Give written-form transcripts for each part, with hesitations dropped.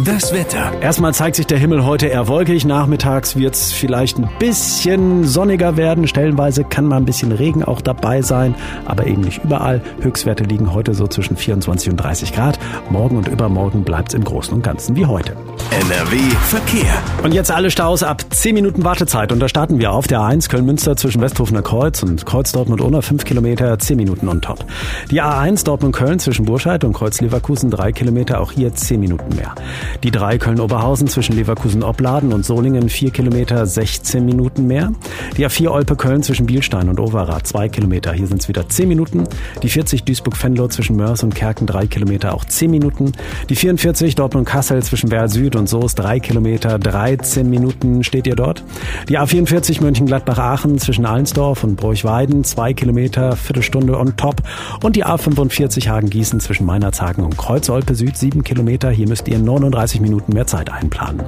Das Wetter. Erstmal zeigt sich der Himmel heute eher wolkig. Nachmittags wird es vielleicht ein bisschen sonniger werden. Stellenweise kann mal ein bisschen Regen auch dabei sein, aber eben nicht überall. Höchstwerte liegen heute so zwischen 24 und 30 Grad. Morgen und übermorgen bleibt es im Großen und Ganzen wie heute. NRW Verkehr. Und jetzt alle Staus ab 10 Minuten Wartezeit. Und da starten wir auf der A1 Köln-Münster zwischen Westhofener Kreuz und Kreuz Dortmund-Unna 5 Kilometer, 10 Minuten on top. Die A1 Dortmund-Köln zwischen Burscheid und Kreuz Leverkusen 3 Kilometer, auch hier 10 Minuten mehr. Die 3 Köln-Oberhausen zwischen Leverkusen-Opladen und Solingen 4 Kilometer, 16 Minuten mehr. Die A4 Olpe-Köln zwischen Bielstein und Overath 2 Kilometer, hier sind es wieder 10 Minuten. Die 40 Duisburg-Venlo zwischen Mörs und Kerken 3 Kilometer, auch 10 Minuten. Die 44 Dortmund-Kassel zwischen Werl Süd und Soest 3 Kilometer, 13 Minuten steht ihr dort. Die A44 Mönchengladbach-Aachen zwischen Allensdorf und Broich-Weiden 2 Kilometer, Viertelstunde on top. Und die A45 Hagen-Gießen zwischen Meinerzhagen und Kreuz-Olpe Süd 7 Kilometer, hier müsst ihr 39 Minuten mehr Zeit einplanen.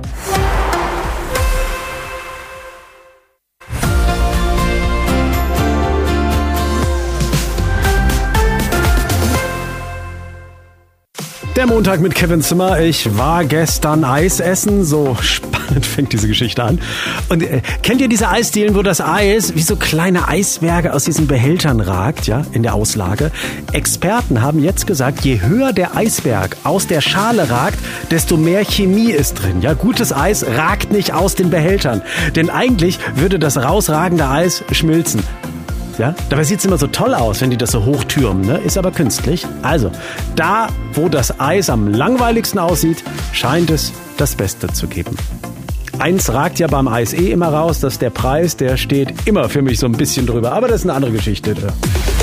Der Montag mit Kevin Zimmer. Ich war gestern Eis essen. So spannend fängt diese Geschichte an. Und kennt ihr diese Eisdielen, wo das Eis wie so kleine Eisberge aus diesen Behältern ragt, ja, in der Auslage? Experten haben jetzt gesagt, je höher der Eisberg aus der Schale ragt, desto mehr Chemie ist drin. Ja, gutes Eis ragt nicht aus den Behältern. Denn eigentlich würde das rausragende Eis schmilzen. Ja? Dabei sieht es immer so toll aus, wenn die das so hochtürmen, ne? Ist aber künstlich. Also, da, wo das Eis am langweiligsten aussieht, scheint es das Beste zu geben. Eins ragt ja beim Eis immer raus, dass der Preis, der steht immer für mich so ein bisschen drüber. Aber das ist eine andere Geschichte.